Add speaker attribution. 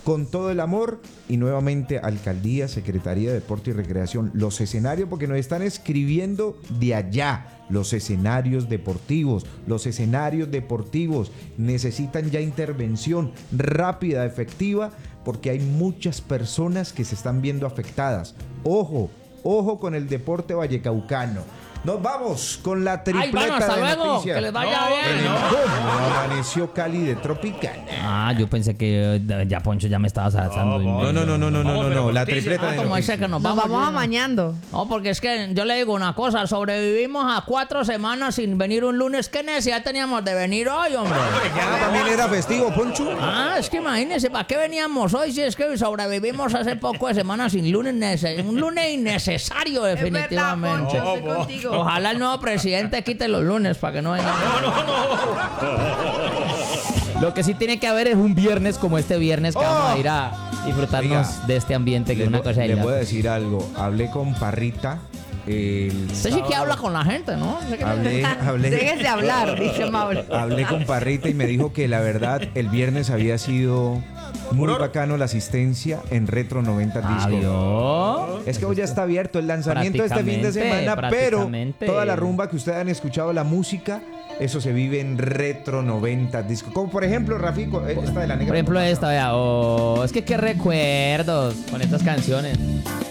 Speaker 1: con todo el amor. Y nuevamente, Alcaldía, Secretaría de Deporte y Recreación, los escenarios, porque nos están escribiendo de allá. Los escenarios deportivos necesitan ya intervención rápida, efectiva, porque hay muchas personas que se están viendo afectadas. Ojo con el deporte vallecaucano. Nos vamos con la tripleta.
Speaker 2: Ay, bueno, hasta
Speaker 1: de
Speaker 2: luego,
Speaker 1: noticias.
Speaker 2: que les vaya bien.
Speaker 1: ¿Cómo amaneció Cali de Tropicana?
Speaker 2: Ah, yo pensé que ya Poncho ya me estaba salzando.
Speaker 1: No, la tripleta de
Speaker 2: Como dice
Speaker 1: noticias.
Speaker 2: que nos
Speaker 3: Nos
Speaker 2: vamos
Speaker 3: vamos
Speaker 2: ya.
Speaker 3: amañando.
Speaker 2: No, porque es que yo le digo una cosa, sobrevivimos a 4 semanas sin venir un lunes. ¿Qué necesidad teníamos de venir hoy, hombre?
Speaker 1: Ya también era festivo, Poncho.
Speaker 2: Ah, es que imagínense, ¿para qué veníamos hoy si es que sobrevivimos hace poco de semanas sin lunes? Un lunes innecesario, definitivamente.
Speaker 3: Es verdad, Poncho, estoy contigo.
Speaker 2: Ojalá el nuevo presidente quite los lunes para que no vengan. Lo que sí tiene que haber es un viernes como este viernes que vamos a ir a disfrutarnos
Speaker 1: Oiga,
Speaker 2: de este ambiente que es una cosa de
Speaker 1: Le
Speaker 2: loco.
Speaker 1: voy a decir algo. Hablé con Parrita.
Speaker 2: Usted sí que habla con la gente, ¿no?
Speaker 1: Hablé.
Speaker 3: Déjese hablar, dice Mauro.
Speaker 1: Hablé con Parrita y me dijo que la verdad el viernes había sido muy bacano la asistencia en Retro 90 Disco.
Speaker 2: Adiós.
Speaker 1: Es que hoy ya está abierto el lanzamiento de este fin de semana, pero
Speaker 2: prácticamente.
Speaker 1: toda la rumba que ustedes han escuchado, la música, eso se vive en Retro 90 Disco. Como por ejemplo, Rafico, esta de la negra.
Speaker 2: Por ejemplo esta, vea. Oh, es que qué recuerdos con estas canciones.